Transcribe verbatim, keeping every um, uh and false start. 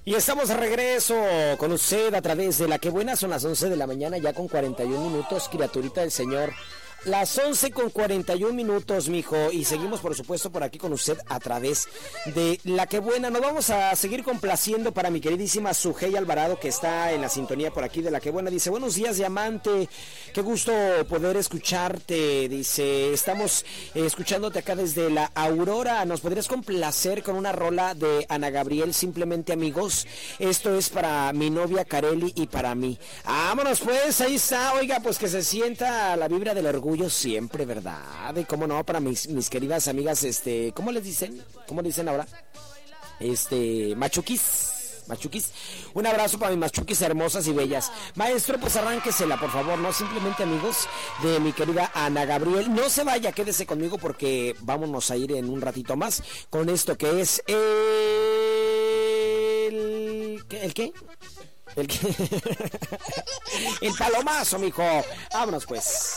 Y estamos de regreso con usted a través de La Que Buena. Son las once de la mañana ya con cuarenta y un minutos, criaturita del Señor. Las once con cuarenta y un minutos, mijo. Y seguimos, por supuesto, por aquí con usted a través de La Que Buena. Nos vamos a seguir complaciendo para mi queridísima Sujei Alvarado, que está en la sintonía por aquí de La Que Buena. Dice, buenos días, diamante. Qué gusto poder escucharte. Dice, estamos eh, escuchándote acá desde la Aurora. ¿Nos podrías complacer con una rola de Ana Gabriel, Simplemente Amigos? Esto es para mi novia Kareli y para mí. Vámonos pues, ahí está. Oiga, pues que se sienta la vibra del orgullo siempre, ¿verdad? Y cómo no, para mis, mis queridas amigas, este, ¿cómo les dicen? ¿Cómo dicen ahora? Este, machuquis, machuquis. Un abrazo para mis machuquis hermosas y bellas. Maestro, pues arránquesela, por favor, ¿no? Simplemente Amigos, de mi querida Ana Gabriel. No se vaya, quédese conmigo porque vámonos a ir en un ratito más con esto que es el... ¿El qué? El, que... el palomazo, mijo. Vámonos pues.